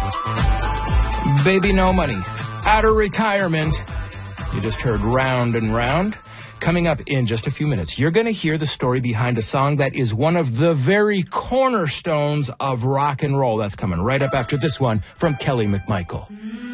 Baby No Money, out of retirement. You just heard Round and Round. Coming up in just a few minutes, you're going to hear the story behind a song that is one of the very cornerstones of rock and roll. That's coming right up after this one from Kelly McMichael.